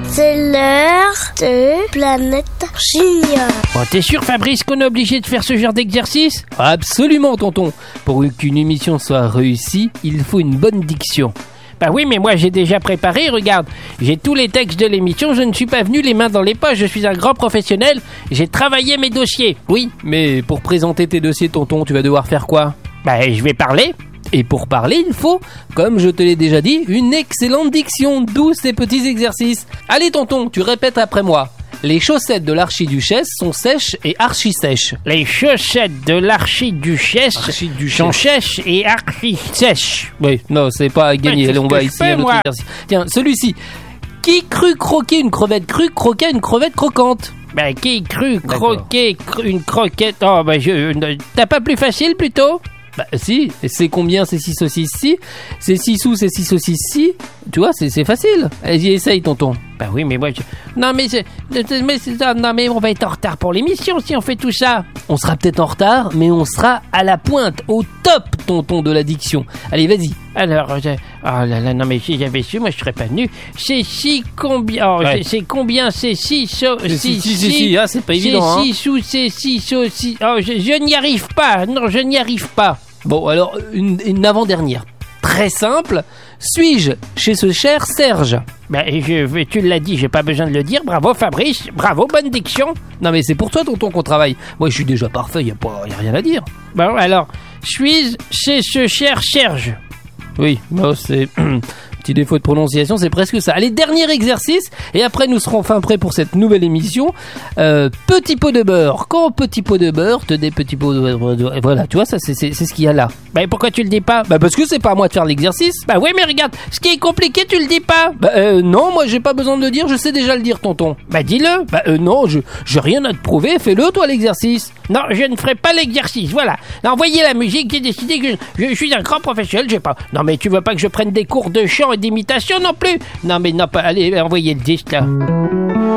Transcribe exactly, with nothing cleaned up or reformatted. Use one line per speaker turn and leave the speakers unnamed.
C'est l'heure de Planète Junior.
Oh, t'es sûr, Fabrice, qu'on est obligé de faire ce genre d'exercice ?
Absolument, tonton. Pour qu'une émission soit réussie, il faut une bonne diction.
Bah oui, mais moi j'ai déjà préparé, regarde. J'ai tous les textes de l'émission, je ne suis pas venu les mains dans les poches, je suis un grand professionnel, j'ai travaillé mes dossiers.
Oui, mais pour présenter tes dossiers, tonton, tu vas devoir faire quoi ?
Bah je vais parler.
Et pour parler, il faut, comme je te l'ai déjà dit, une excellente diction, d'où ces petits exercices. Allez, tonton, tu répètes après moi. Les chaussettes de l'archiduchesse sont sèches et archi-sèches.
Les chaussettes de l'archiduchesse sont sèches et archi-sèches.
Oui, non, c'est pas gagné.
Ouais,
Allez, on va ici à notre exercice. Tiens, celui-ci. Qui crut croquer une crevette crue croquait une crevette croquante.
Bah, qui crut croquer cru, une croquette... Oh, bah, je... T'as pas plus facile, plutôt ?
Bah si, c'est combien ces six saucisses-ci ? C'est six sous, c'est six saucisses-ci ? Tu vois, c'est, c'est facile. Allez-y, essaye, tonton.
Bah oui, mais moi, je... Non, mais, c'est... mais c'est... non, mais on va être en retard pour l'émission si on fait tout ça.
On sera peut-être en retard, mais on sera à la pointe, au top, tonton, de la diction. Allez, vas-y.
Alors, je... oh là là, non, mais si j'avais su, moi, je serais pas venu. C'est si combien... Oh,
ouais.
c'est combien c'est six... So...
C'est si, si, si, si, ah, c'est pas évident,
c'est
hein.
six sous, c'est six saucisses... Oh, je, je n'y arrive pas. Non, je n'y arrive pas.
Bon, alors, une, une avant-dernière. Très simple. Suis-je chez ce cher Serge ?
Ben, je, tu l'as dit, j'ai pas besoin de le dire. Bravo Fabrice, bravo, bonne diction.
Non mais c'est pour toi, tonton, qu'on travaille. Moi, je suis déjà parfait, y a pas, y a rien à dire.
Bon, alors, suis-je chez ce cher Serge ?
Oui, bon, c'est... Petit défaut de prononciation, c'est presque ça. Allez, dernier exercice, et après nous serons enfin prêts pour cette nouvelle émission. Euh, petit pot de beurre. Quand petit pot de beurre, te des petits pots de beurre. Voilà, tu vois, ça c'est, c'est, c'est ce qu'il y a là.
Bah pourquoi tu le dis pas ?
Bah parce que c'est pas à moi de faire l'exercice.
Bah oui, mais regarde, ce qui est compliqué, tu le dis pas.
Bah euh, non, moi j'ai pas besoin de le dire, je sais déjà le dire, tonton.
Bah dis-le.
Bah euh, non, je j'ai rien à te prouver, fais-le toi l'exercice.
Non, je ne ferai pas l'exercice, voilà. Envoyez la musique, j'ai décidé que je, je suis un grand professionnel, j'ai pas... Non mais tu veux pas que je prenne des cours de chant et d'imitation non plus ? Non mais non, pas... Allez, envoyez le disque là.